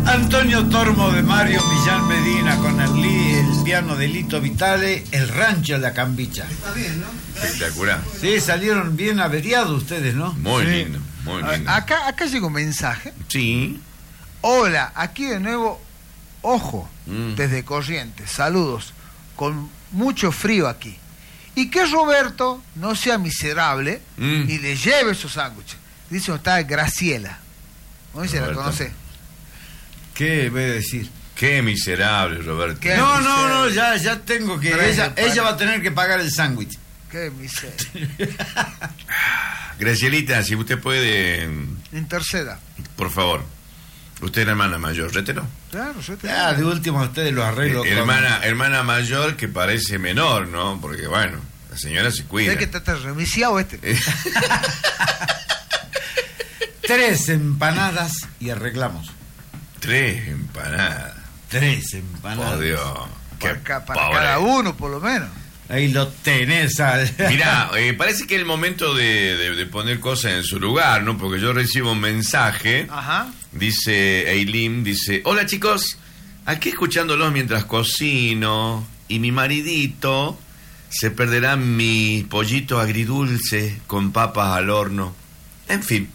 Antonio Tormo de Mario Millán Medina con el piano de Lito Vitale, El Rancho de la Cambicha. Está bien, ¿no? Espectacular. Sí, salieron bien averiados ustedes, ¿no? Muy Sí. lindo, muy lindo. Acá llegó un mensaje. Sí. Hola, aquí de nuevo, ojo, Mm. desde Corrientes, saludos, con mucho frío aquí. Y que Roberto no sea miserable y le lleve su sándwich. Dice donde está Graciela. No sé si la Roberto. conoce. ¿Qué voy a decir? Qué miserable, Roberto. ¿Qué? No, ya tengo que... Pero Ella va a tener que pagar el sándwich. Qué miseria. Gracielita, si usted puede, Interceda. por favor. Usted es la hermana mayor, rételo. Claro, yo te Ya, de último ustedes los arreglo con- hermana mayor que parece menor, ¿no? Porque, bueno, la señora se cuida. ¿Sabes que está remisiado este? 3 empanadas y arreglamos. 3 empanadas. 3 empanadas. Por Dios. Qué Para pobre. cada uno, por lo menos. Ahí lo tenés al... Mirá, parece que es el momento de poner cosas en su lugar, ¿no? Porque yo recibo un mensaje, Ajá. dice Eileen, dice, hola chicos, aquí escuchándolos mientras cocino y mi maridito se perderá mi pollito agridulce con papas al horno. En fin.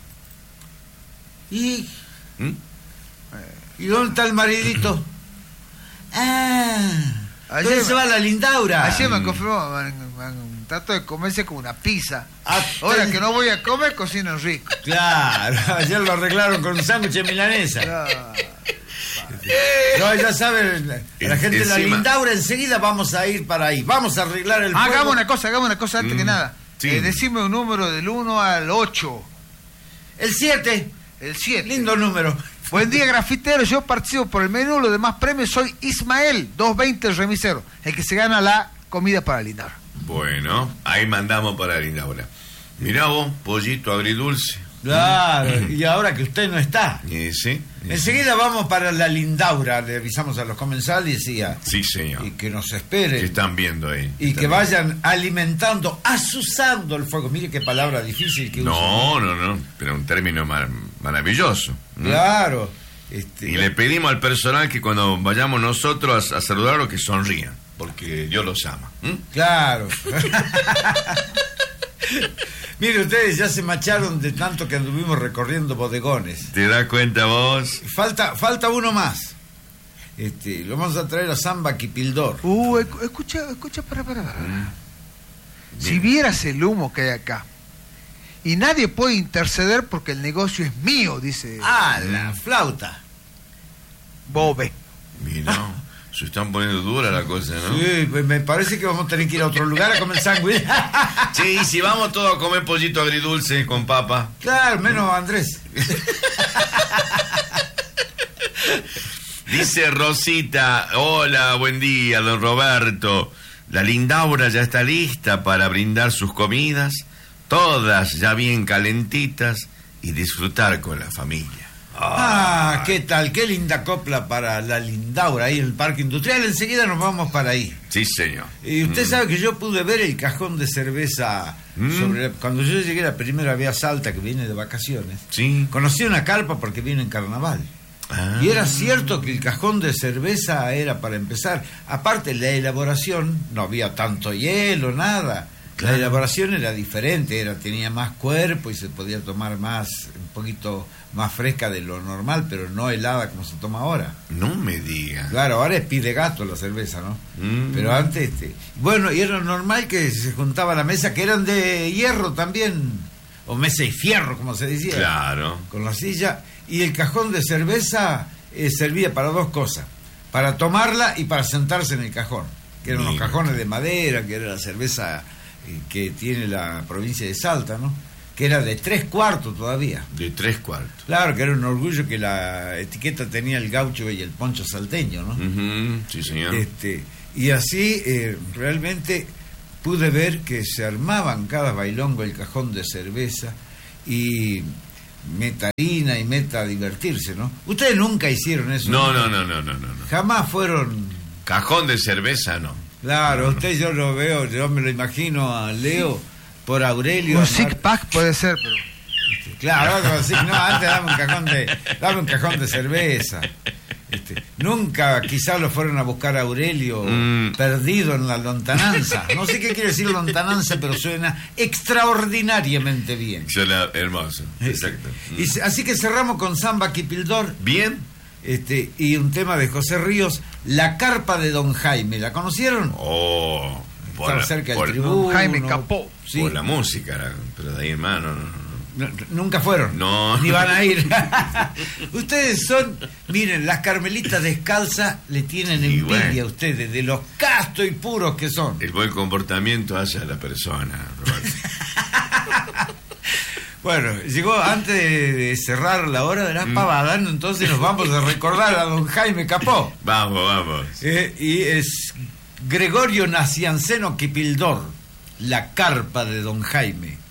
¿Y ¿Mm? dónde está el maridito? Ayer ¿Dónde se va la Lindaura? Ayer me confirmó, trato de comerse como una pizza. Ah, Ahora que no voy a comer, cocino rico. Claro, ayer lo arreglaron con un sándwich de milanesa. Claro. No, ya saben, la gente de la Encima- Lindaura, enseguida vamos a ir para ahí. Vamos a arreglar el fuego. Hagamos una cosa antes que nada. sí. Decime un número del 1 al 8. El 7, El 7. lindo número. Buen día, grafitero. Yo participo por el menú. Los demás premios soy Ismael, 220 remisero. El que se gana la comida para Lindar. Bueno, ahí mandamos para Lindaura. Mirá vos, pollito agridulce. Claro, y ahora que usted no está. Sí. Enseguida vamos para la Lindaura, le avisamos a los comensales Sí, señor. y que nos esperen. ¿Qué están viendo ahí? Y que Están vayan alimentando, azuzando el fuego. Mire qué palabra difícil que usa. No, pero un término maravilloso. ¿Mm? Claro. Y le pedimos al personal que cuando vayamos nosotros a saludarlos que sonrían, porque Dios los ama. ¿Mm? Claro. Mire, ustedes ya se macharon de tanto que anduvimos recorriendo bodegones. ¿Te das cuenta vos? Falta uno más. Lo vamos a traer a Samba Kipildor. Escucha, para. Si vieras el humo que hay acá. Y nadie puede interceder porque el negocio es mío, dice Ah, la flauta. Bobe. Mira, se están poniendo dura la cosa, ¿no? Sí, pues me parece que vamos a tener que ir a otro lugar a comer sándwich. Sí, si vamos todos a comer pollito agridulce con papa. Claro, menos Andrés. Dice Rosita, hola, buen día, don Roberto. La Lindaura ya está lista para brindar sus comidas, todas ya bien calentitas, y disfrutar con la familia. Ah, ¿qué tal? Qué linda copla para la Lindaura ahí en el Parque Industrial. Enseguida nos vamos para ahí. Sí, señor. Y usted sabe que yo pude ver el cajón de cerveza cuando yo llegué la primera vez a Salta, que vine de vacaciones. Sí. Conocí una carpa porque vine en carnaval. Ah. Y era cierto que el cajón de cerveza era para empezar. Aparte, la elaboración, no había tanto hielo, nada. Claro. La elaboración era diferente, tenía más cuerpo y se podía tomar un poquito más fresca de lo normal, pero no helada como se toma ahora. No me diga. Claro, ahora es pie de gato la cerveza, ¿no? Pero antes, bueno, y era normal que se juntaba a la mesa, que eran de hierro también, o mesa y fierro, como se decía. Claro. Con la silla, y el cajón de cerveza servía para dos cosas, para tomarla y para sentarse en el cajón, que eran los Mira. cajones de madera, que era la cerveza que tiene la provincia de Salta, ¿no? Que era de 3/4 todavía. De 3/4. Claro, que era un orgullo que la etiqueta tenía el gaucho y el poncho salteño, ¿no? Sí, señor. Y así realmente pude ver que se armaban cada bailongo el cajón de cerveza y meta harina y meta divertirse, ¿no? Ustedes nunca hicieron eso. No. Jamás fueron. Cajón de cerveza, no. Claro, usted yo lo veo, yo me lo imagino a Leo por Aurelio. Un six pack puede ser, pero. Claro, algo así, no, antes dame un cajón de cerveza. Nunca quizás lo fueron a buscar a Aurelio perdido en la lontananza. No sé qué quiere decir lontananza, pero suena extraordinariamente bien. Suena hermoso, exacto. Así que cerramos con Samba Kipildor. Bien. Y un tema de José Ríos, La Carpa de Don Jaime. ¿La conocieron? Oh, Estaba cerca del tribuno. Don Jaime Capó. Sí. Por la música, pero de ahí en mano Nunca fueron. No. Ni van a ir. Ustedes son, miren, las carmelitas descalzas le tienen envidia a ustedes de los castos y puros que son. El buen comportamiento hace a la persona, Roberto. Bueno, llegó antes de cerrar la hora de las pavadas, entonces nos vamos a recordar a don Jaime Capó. Vamos. Y es Gregorio Nacianceno Kipildor, La Carpa de Don Jaime.